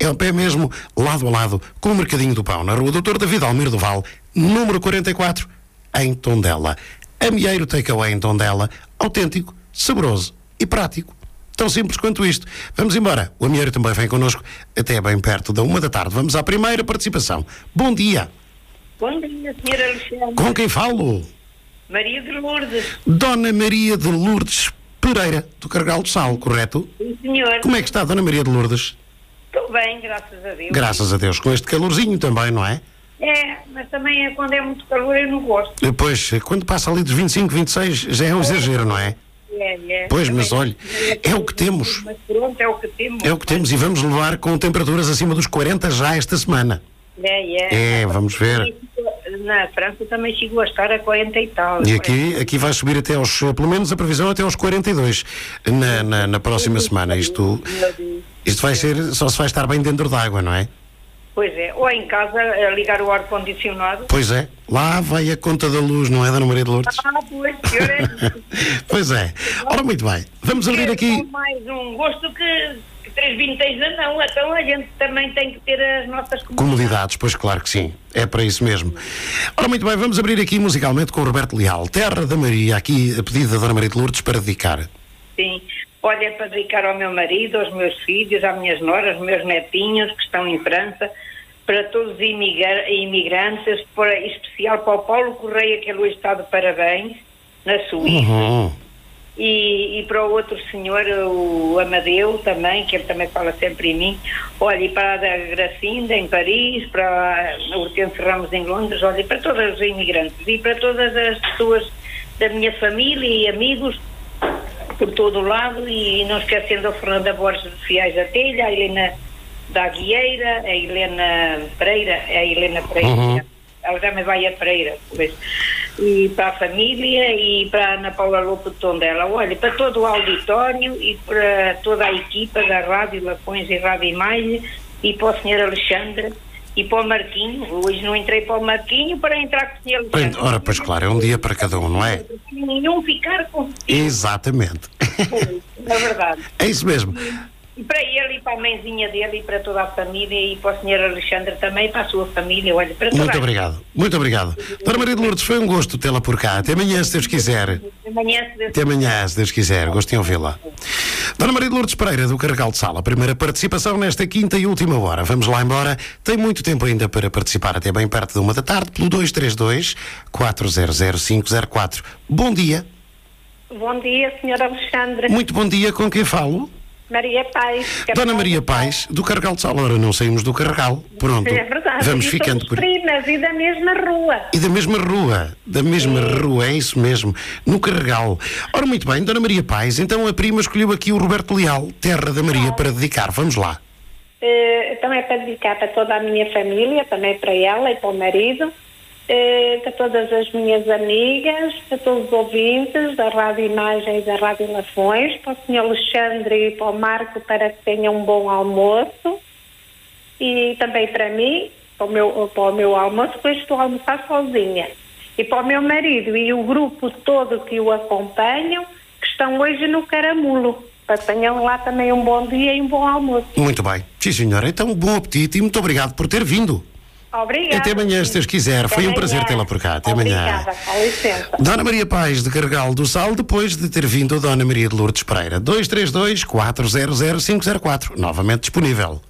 ao pé mesmo, lado a lado, com o Mercadinho do Pão, na rua Doutor David Almir do Val, número 44, em Tondela. Amieiro Takeaway em Tondela, autêntico, saboroso e prático. Tão simples quanto isto. Vamos embora. O Amieiro também vem connosco até bem perto da 1 da tarde. Vamos à primeira participação. Bom dia. Bom dia, Sr. Alexandre. Com quem falo? Maria de Lourdes. Dona Maria de Lourdes Pereira, do Carregal do Sal, correto? Sim, senhor. Como é que está, Dona Maria de Lourdes? Estou bem, graças a Deus. Graças a Deus, com este calorzinho também, não é? É, mas também é quando é muito calor eu não gosto. Pois, quando passa ali dos 25, 26, já é um exagero, não é? É. Pois, Também mas olha, é o que temos. Mas pronto, é o que temos. É o que temos e vamos levar com temperaturas acima dos 40 já esta semana. É. Vamos ver. Na França também chegou a estar a 40 e tal. E aqui vai subir até aos, pelo menos a previsão até aos 42 na próxima semana. Isto vai ser, só se vai estar bem dentro d'água, não é? Pois é, ou em casa a ligar o ar-condicionado. Pois é, lá vai a conta da luz, não é, Dona Maria de Lourdes? Pois, pior é isso. Pois é. Ora, muito bem, vamos abrir aqui... Mais um gosto que 3 vinténs não, então a gente também tem que ter as nossas comodidades, pois claro que sim, é para isso mesmo. Ora, muito bem, vamos abrir aqui musicalmente com o Roberto Leal, Terra da Maria, aqui a pedido da Dona Maria de Lourdes para dedicar. Sim, olha, é para dedicar ao meu marido, aos meus filhos, às minhas noras, aos meus netinhos que estão em França, para todos os imigrantes, em especial para o Paulo Correia, que ele hoje está de parabéns, na Suíça, e para o outro senhor, o Amadeu também, que ele também fala sempre em mim, olha, e para a Gracinda em Paris, para a Hortense Ramos em Londres, olha, e para todos os imigrantes, e para todas as pessoas da minha família e amigos, por todo o lado, e não esquecendo a Fernanda Borges de Fiais da Telha, a Helena da Aguieira, a Helena Pereira, ela já me vai a Pereira, pois. E para a família e para a Ana Paula Lopo de Tondela, olha, para todo o auditório e para toda a equipa da Rádio Lafões e Rádio Imagem e para o Sr. Alexandre e para o Marquinho. Hoje não entrei para o Marquinho para entrar com o Sr. Alexandre. Ora, pois claro, é um dia para cada um, não é? Nenhum ficar com... Exatamente. É verdade. É isso mesmo. E para ele e para a mãezinha dele e para toda a família e para o Sr. Alexandre também e para a sua família, olha, para toda. Muito obrigado. Dona Maria de Lourdes, foi um gosto tê-la por cá. Até amanhã, se Deus quiser. Até amanhã, se Deus quiser. Gosto em ouvi-la. Dona Maria de Lourdes Pereira, do Carregal de Sala, a primeira participação nesta quinta e última hora. Vamos lá embora. Tem muito tempo ainda para participar, até bem perto da 1 da tarde, pelo 232-400-504. Bom dia. Bom dia, Sr. Alexandre. Muito bom dia, com quem falo? Maria Paz. Dona Maria Paz, do Carregal de Sala. Ora, não saímos do Carregal. Pronto. É verdade. Vamos ficando por aí. Primas e da mesma rua. E da mesma rua. Da mesma rua, é isso mesmo. No Carregal. Ora, muito bem, Dona Maria Paz. Então a prima escolheu aqui o Roberto Leal, Terra da Maria, para dedicar. Vamos lá. Então é para dedicar para toda a minha família, também para ela e para o marido. Para todas as minhas amigas, para todos os ouvintes da Rádio Imagem e da Rádio Lafões, para o Sr. Alexandre e para o Marco, para que tenham um bom almoço, e também para mim, para o meu almoço, pois estou a almoçar sozinha, e para o meu marido e o grupo todo que o acompanham, que estão hoje no Caramulo, para que tenham lá também um bom dia e um bom almoço. Muito bem. Sim, senhora. Então, bom apetite e muito obrigado por ter vindo. Obrigada. Até amanhã, se Deus quiser. Foi um prazer tê-la por cá. Até amanhã. Obrigada, com licença. Dona Maria Paz, de Carregal do Sal, depois de ter vindo a Dona Maria de Lourdes Pereira. 232-400-504. Novamente disponível.